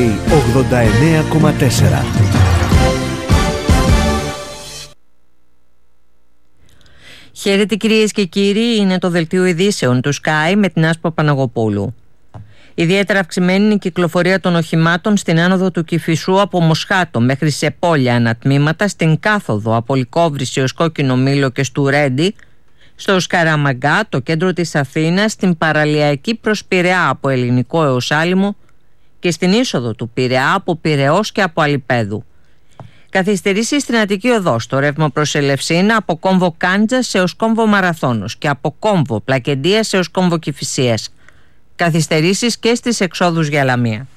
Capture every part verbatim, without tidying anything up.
Κοσμοράδιο ογδόντα εννέα κόμμα τέσσερα. Χαίρετε κυρίες και κύριοι, είναι το δελτίο ειδήσεων του Sky με την Άσπα Παναγοπούλου. Ιδιαίτερα αυξημένη είναι η κυκλοφορία των οχημάτων στην άνοδο του Κηφισού από Μοσχάτο μέχρι σε πόλια ανατμήματα, στην κάθοδο από Λυκόβρηση ως Κόκκινο Μήλο και Στουρέντι, στο Σκαραμαγκά, το κέντρο της Αθήνας, στην παραλιακή προς Πειραιά από Ελληνικό έως Άλυμο και στην είσοδο του Πειραιά από Πειραιώς και από Αλιπέδου. Καθυστερήσεις στην Αττική Οδό, στο ρεύμα προς Ελευσίνα από κόμβο Κάντζας έως κόμβο Μαραθώνος και από κόμβο Πλακεντίας έως κόμβο Κηφισίας. Καθυστερήσεις και στις εξόδους για Λαμία.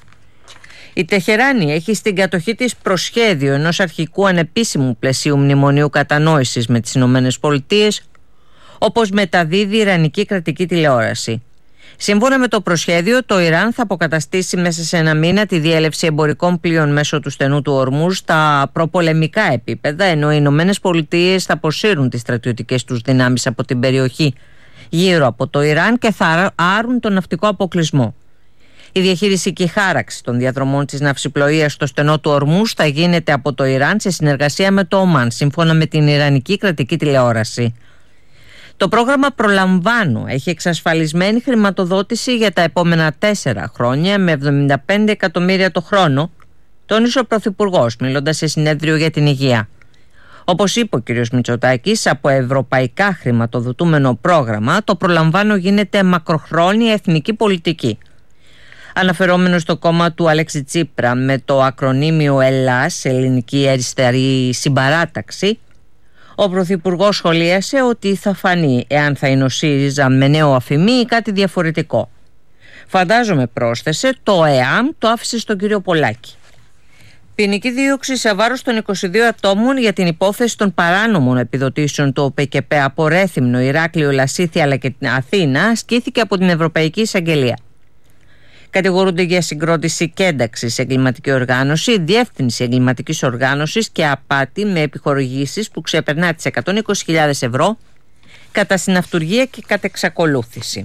Η Τεχεράνη έχει στην κατοχή της προσχέδιο ενός αρχικού ανεπίσημου πλαισίου μνημονίου κατανόησης με τις Ηνωμένες Πολιτείες, όπως μεταδίδει η Ιρανική κρατική τηλεόραση. Σύμφωνα με το προσχέδιο, το Ιράν θα αποκαταστήσει μέσα σε ένα μήνα τη διέλευση εμπορικών πλοίων μέσω του στενού του Ορμούζ στα προπολεμικά επίπεδα, ενώ οι Ηνωμένες Πολιτείες θα αποσύρουν τις στρατιωτικές τους δυνάμεις από την περιοχή γύρω από το Ιράν και θα άρουν τον ναυτικό αποκλεισμό. Η διαχείριση και η χάραξη των διαδρομών της ναυσιπλοείας στο στενό του Ορμούζ θα γίνεται από το Ιράν σε συνεργασία με το Ομάν, σύμφωνα με την Ιρανική κρατική τηλεόραση. Το πρόγραμμα Προλαμβάνω έχει εξασφαλισμένη χρηματοδότηση για τα επόμενα τέσσερα χρόνια με εβδομήντα πέντε εκατομμύρια το χρόνο, τόνισε ο Πρωθυπουργός μιλώντας σε συνέδριο για την υγεία. Όπως είπε ο κ. Μητσοτάκης, από ευρωπαϊκά χρηματοδοτούμενο πρόγραμμα, το Προλαμβάνω γίνεται μακροχρόνια εθνική πολιτική. Αναφερόμενο στο κόμμα του Αλέξη Τσίπρα με το ακρονίμιο ΕΛΑΣ, Ελληνική Αριστερή Συμπαράταξη, ο Πρωθυπουργός σχολίασε ότι θα φανεί εάν θα είναι ο ΣΥΡΙΖΑ με νέο αφημί ή κάτι διαφορετικό. Φαντάζομαι, πρόσθεσε, το ΕΑΜ το άφησε στον κύριο Πολάκη. Ποινική δίωξη σε βάρος των είκοσι δύο ατόμων για την υπόθεση των παράνομων επιδοτήσεων του ΟΠΕΚΕΠΕ από Ρέθυμνο, Ηράκλειο, Λασίθι αλλά και την Αθήνα ασκήθηκε από την Ευρωπαϊκή Εισαγγελία. Κατηγορούνται για συγκρότηση και ένταξη σε εγκληματική οργάνωση, διεύθυνση εγκληματικής οργάνωσης και απάτη με επιχορηγήσεις που ξεπερνά τις εκατόν είκοσι χιλιάδες ευρώ κατά συναυτουργία και κατά εξακολούθηση.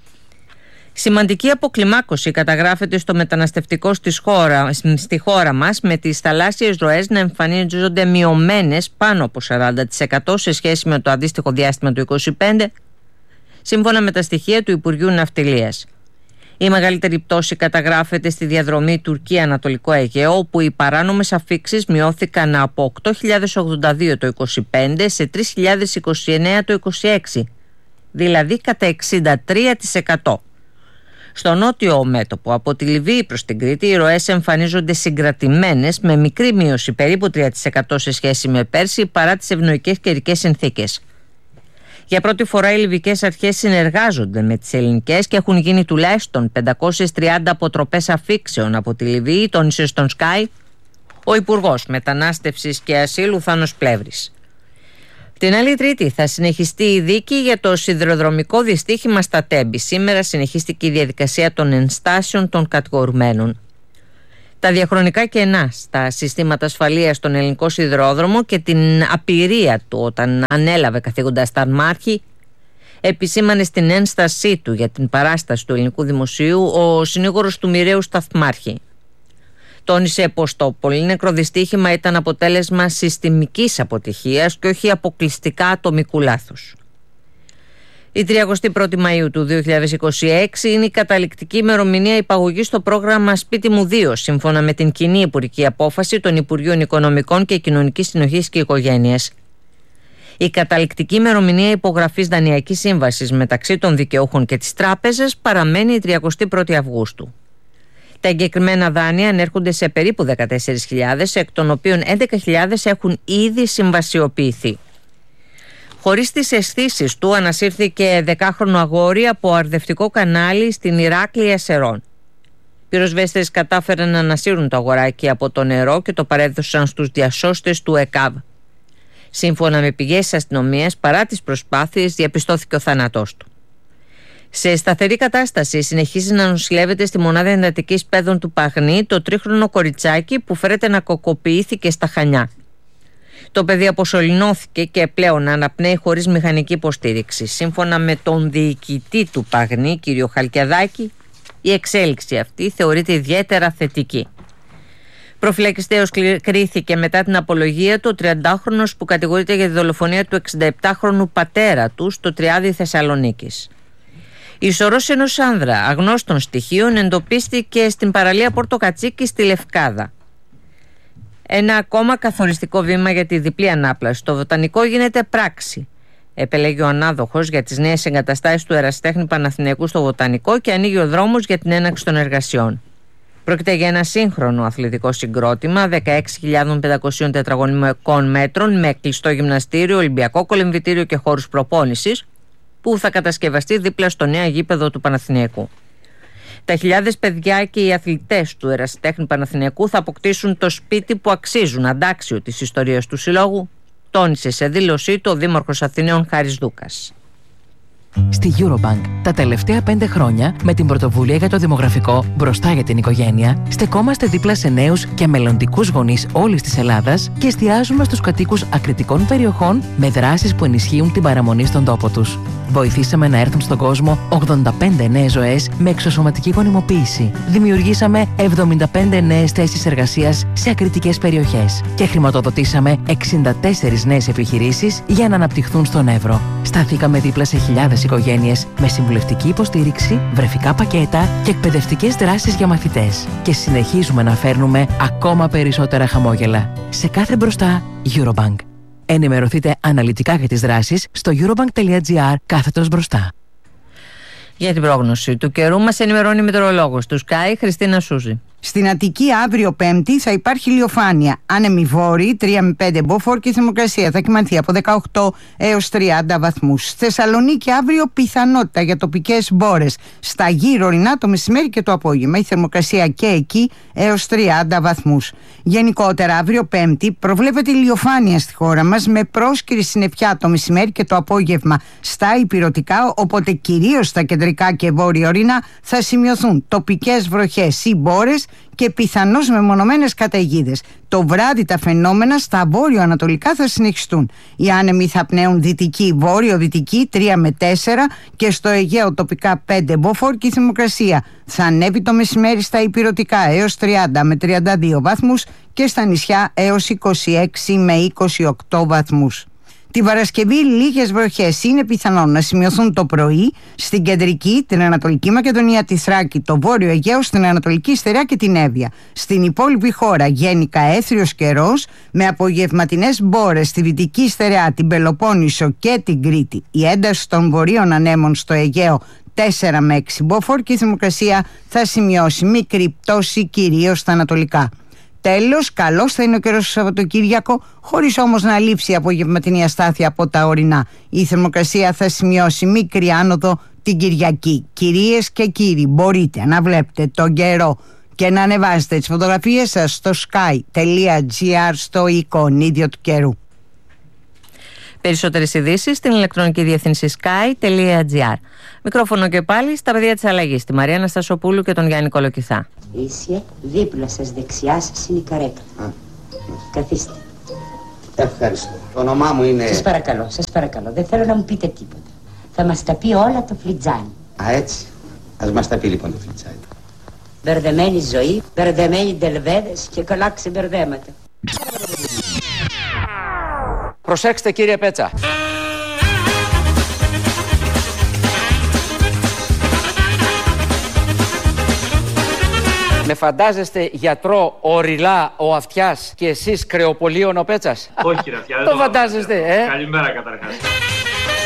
Σημαντική αποκλιμάκωση καταγράφεται στο μεταναστευτικό στις χώρα, στη χώρα μας, με τις θαλάσσιες ροές να εμφανίζονται μειωμένες πάνω από σαράντα τοις εκατό σε σχέση με το αντίστοιχο διάστημα του είκοσι πέντε, σύμφωνα με τα στοιχεία του Υπουργείου Ναυτιλίας. Η μεγαλύτερη πτώση καταγράφεται στη διαδρομή Τουρκία-Ανατολικό Αιγαίο, όπου οι παράνομες αφίξεις μειώθηκαν από οκτώ χιλιάδες ογδόντα δύο το είκοσι πέντε σε τρεις χιλιάδες είκοσι εννέα το είκοσι έξι, δηλαδή κατά εξήντα τρία τοις εκατό. Στο νότιο μέτωπο από τη Λιβύη προς την Κρήτη οι ροές εμφανίζονται συγκρατημένες με μικρή μείωση περίπου τρία τοις εκατό σε σχέση με πέρσι παρά τις ευνοϊκές καιρικές συνθήκες. Για πρώτη φορά οι λιβικές αρχές συνεργάζονται με τις ελληνικές και έχουν γίνει τουλάχιστον πεντακόσιες τριάντα αποτροπές αφίξεων από τη Λιβύη, τόνισε στον Sky ο Υπουργός Μετανάστευσης και Ασύλου Θάνος Πλεύρης. Την άλλη Τρίτη θα συνεχιστεί η δίκη για το σιδηροδρομικό δυστύχημα στα Τέμπη. Σήμερα συνεχίστηκε η διαδικασία των ενστάσεων των κατηγορουμένων. Τα διαχρονικά κενά στα συστήματα ασφαλείας στον ελληνικό σιδηρόδρομο και την απειρία του όταν ανέλαβε καθήκοντα σταθμάρχη επισήμανε στην ένστασή του για την παράσταση του ελληνικού δημοσίου ο συνήγορος του μοιραίου σταθμάρχη. Τόνισε πως το πολύνεκρο δυστύχημα ήταν αποτέλεσμα συστημικής αποτυχίας και όχι αποκλειστικά ατομικού λάθους. Η τριαντά πρώτη Μαΐου του δύο χιλιάδες είκοσι έξι είναι η καταληκτική ημερομηνία υπαγωγής στο πρόγραμμα Σπίτι μου δύο, σύμφωνα με την κοινή υπουργική απόφαση των Υπουργείων Οικονομικών και Κοινωνικής Συνοχής και Οικογένειας. Η καταληκτική ημερομηνία υπογραφής δανειακής σύμβασης μεταξύ των δικαιούχων και της τράπεζας παραμένει η τριαντά πρώτη Αυγούστου. Τα εγκεκριμένα δάνεια ανέρχονται σε περίπου δεκατέσσερις χιλιάδες, εκ των οποίων έντεκα χιλιάδες έχουν ήδη συμβασιοποιηθεί. Χωρίς τις αισθήσεις του ανασύρθηκε δεκάχρονο αγόρι από αρδευτικό κανάλι στην Ηράκλεια Σερών. Πυροσβέστες κατάφεραν να ανασύρουν το αγοράκι από το νερό και το παρέδωσαν στους διασώστες του ΕΚΑΒ. Σύμφωνα με πηγές της αστυνομίας, παρά τις προσπάθειες, διαπιστώθηκε ο θάνατός του. Σε σταθερή κατάσταση συνεχίζει να νοσηλεύεται στη μονάδα εντατικής παιδών του Παγνή το τρίχρονο κοριτσάκι που φέρεται να κοκοποιήθηκε στα Χανιά. Το παιδί αποσωληνώθηκε και πλέον αναπνέει χωρίς μηχανική υποστήριξη. Σύμφωνα με τον διοικητή του Παγνή, κύριο Χαλκιαδάκη, η εξέλιξη αυτή θεωρείται ιδιαίτερα θετική. Προφυλακιστέως κρίθηκε μετά την απολογία του ο τριαντάχρονος που κατηγορείται για τη δολοφονία του εξηνταεπτάχρονου πατέρα του στο Τριάδι Θεσσαλονίκης. Η σωρός ενός άνδρα αγνώστων στοιχείων εντοπίστηκε στην παραλία Πορτοκατσίκη στη Λευκάδα. Ένα ακόμα καθοριστικό βήμα για τη διπλή ανάπλαση. Το βοτανικό γίνεται πράξη. Επελέγει ο ανάδοχος για τις νέες εγκαταστάσεις του Ερασιτέχνη Παναθηναϊκού στο βοτανικό και ανοίγει ο δρόμος για την έναρξη των εργασιών. Πρόκειται για ένα σύγχρονο αθλητικό συγκρότημα δεκαέξι χιλιάδες πεντακόσια τετραγωνικών μέτρων με κλειστό γυμναστήριο, ολυμπιακό κολυμβητήριο και χώρους προπόνησης που θα κατασκευαστεί δίπλα στο νέο γήπεδο του Παναθηναϊκού. Τα χιλιάδες παιδιά και οι αθλητές του Ερασιτέχνη Παναθηναϊκού θα αποκτήσουν το σπίτι που αξίζουν, αντάξιο της ιστορίας του συλλόγου, τόνισε σε δήλωσή του ο Δήμαρχος Αθηναίων Χάρης Δούκας. Στη Eurobank τα τελευταία πέντε χρόνια, με την πρωτοβουλία για το δημογραφικό μπροστά για την οικογένεια, στεκόμαστε δίπλα σε νέους και μελλοντικούς γονείς όλης της Ελλάδας και εστιάζουμε στους κατοίκους ακριτικών περιοχών με δράσεις που ενισχύουν την παραμονή στον τόπο τους. Βοηθήσαμε να έρθουν στον κόσμο ογδόντα πέντε νέες ζωές με εξωσωματική γονιμοποίηση. Δημιουργήσαμε εβδομήντα πέντε νέες θέσεις εργασίας σε ακριτικές περιοχές και χρηματοδοτήσαμε εξήντα τέσσερις νέες επιχειρήσεις για να αναπτυχθούν στον Εύρο. Σταθήκαμε δίπλα σε χιλιάδες οικογένειες με συμβουλευτική υποστήριξη, βρεφικά πακέτα και εκπαιδευτικές δράσεις για μαθητές. Και συνεχίζουμε να φέρνουμε ακόμα περισσότερα χαμόγελα. Σε κάθε μπροστά, Eurobank. Ενημερωθείτε αναλυτικά για τις δράσεις στο eurobank.gr κάθετος μπροστά. Για την πρόγνωση του καιρού μας ενημερώνει η μετεωρολόγος του Sky, Χριστίνα Σούζη. Στην Αττική αύριο Πέμπτη θα υπάρχει ηλιοφάνεια. Άνεμοι βόρειοι, τρία με πέντε μποφόρ και η θερμοκρασία θα κυμανθεί από δεκαοκτώ έως τριάντα βαθμούς. Στη Θεσσαλονίκη αύριο πιθανότητα για τοπικές μπόρες. Στα γύρω ορεινά το μεσημέρι και το απόγευμα. Η θερμοκρασία και εκεί έως τριάντα βαθμούς. Γενικότερα αύριο Πέμπτη προβλέπεται ηλιοφάνεια στη χώρα μας με πρόσκαιρη συννεφιά το μεσημέρι και το απόγευμα στα ηπειρωτικά, οπότε κυρίως στα κεντρικά και βόρεια ορεινά θα σημειωθούν τοπικές βροχές ή μπόρες και πιθανώς μεμονωμένες καταιγίδες. Το βράδυ τα φαινόμενα στα βόρειο-ανατολικά θα συνεχιστούν. Οι άνεμοι θα πνέουν δυτική, βόρειο-δυτική τρία με τέσσερα και στο Αιγαίο τοπικά πέντε μποφόρ και η θερμοκρασία θα ανέβει το μεσημέρι στα ηπειρωτικά έως τριάντα με τριάντα δύο βαθμούς και στα νησιά έως είκοσι έξι με είκοσι οκτώ βαθμούς. Τη Παρασκευή λίγες βροχές είναι πιθανόν να σημειωθούν το πρωί στην κεντρική, την Ανατολική Μακεδονία, τη Θράκη, το Βόρειο Αιγαίο, στην Ανατολική Στερεά και την Εύβοια. Στην υπόλοιπη χώρα γενικά έθριος καιρός με απογευματινές μπόρες στη Δυτική Στερεά, την Πελοπόννησο και την Κρήτη. Η ένταση των βορείων ανέμων στο Αιγαίο τέσσερα με έξι μποφόρ και η θερμοκρασία θα σημειώσει μικρή πτώση κυρίως στα ανατολικά. Τέλος, καλός θα είναι ο καιρός στο Σαββατοκύριακο, χωρίς όμως να λείψει η απογευματινή αστάθεια από τα ορεινά. Η θερμοκρασία θα σημειώσει μικρή άνοδο την Κυριακή. Κυρίες και κύριοι, μπορείτε να βλέπετε τον καιρό και να ανεβάσετε τις φωτογραφίες σας στο sky.gr στο εικονίδιο του καιρού. Περισσότερες ειδήσεις στην ηλεκτρονική διεύθυνση sky.gr. Μικρόφωνο και πάλι στα παιδιά της αλλαγής, τη Μαρία Αναστασοπούλου και τον Γιάννη Κολοκυθά. Ίσια, δίπλα σας, δεξιά σας είναι η καρέκλα. Α, καθίστε. Ευχαριστώ. Το όνομά μου είναι... Σας παρακαλώ, σας παρακαλώ, δεν θέλω να μου πείτε τίποτα. Θα μας τα πει όλα το φλιτζάνι. Α, έτσι. Ας μας τα πει λοιπόν το φλιτζάνι. Μπερδεμένη ζωή, μπερδεμένοι ντελβέδες και καλά ξεμπερδέματα. Προσέξτε κύριε Πέτσα. Με φαντάζεστε γιατρό ο Ριλά ο Αυτιάς και εσείς κρεοπολίων ο Πέτσας? Όχι κύριε Αυτιά, το φαντάζεστε, ε? Καλημέρα καταρχήν.